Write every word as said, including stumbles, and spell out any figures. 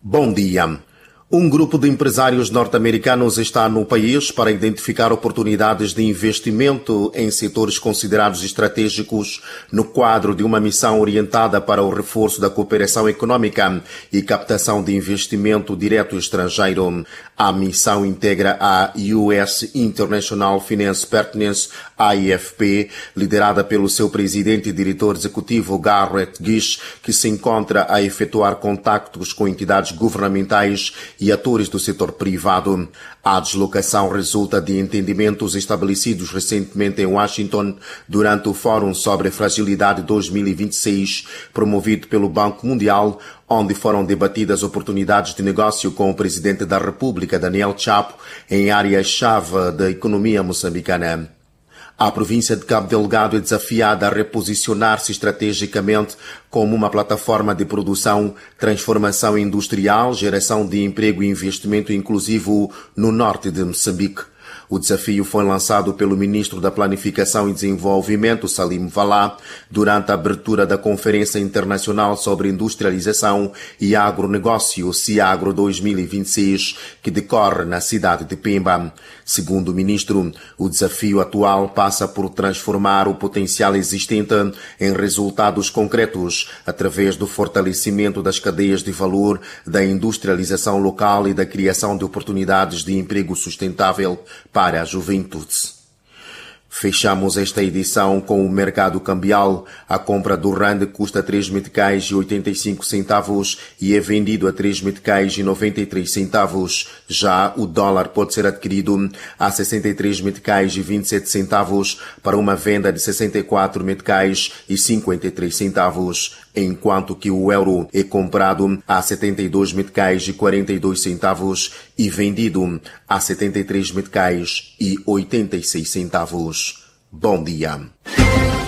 Bom dia. Um grupo de empresários norte-americanos está no país para identificar oportunidades de investimento em setores considerados estratégicos no quadro de uma missão orientada para o reforço da cooperação econômica e captação de investimento direto estrangeiro. A missão integra a U S International Finance Partners, I F P, liderada pelo seu presidente e diretor executivo Garrett Gish, que se encontra a efetuar contactos com entidades governamentais e atores do setor privado. A deslocação resulta de entendimentos estabelecidos recentemente em Washington durante o Fórum sobre Fragilidade dois mil e vinte e seis, promovido pelo Banco Mundial, onde foram debatidas oportunidades de negócio com o presidente da República, Daniel Chapo, em áreas-chave da economia moçambicana. A província de Cabo Delgado é desafiada a reposicionar-se estrategicamente como uma plataforma de produção, transformação industrial, geração de emprego e investimento inclusivo no norte de Moçambique. O desafio foi lançado pelo ministro da Planificação e Desenvolvimento, Salim Valá, durante a abertura da Conferência Internacional sobre Industrialização e Agronegócio, CIAGRO dois mil e vinte e seis, que decorre na cidade de Pemba. Segundo o ministro, o desafio atual passa por transformar o potencial existente em resultados concretos, através do fortalecimento das cadeias de valor, da industrialização local e da criação de oportunidades de emprego sustentável para a juventude. Fechamos esta edição com o mercado cambial. A compra do rand custa três meticais e oitenta e cinco centavos e é vendido a três meticais e noventa e três centavos. Já o dólar pode ser adquirido a sessenta e três meticais e vinte e sete centavos para uma venda de sessenta e quatro meticais e cinquenta e três centavos, enquanto que o euro é comprado a setenta e dois meticais e quarenta e dois centavos e vendido a setenta e três meticais e oitenta e seis centavos. Bom dia.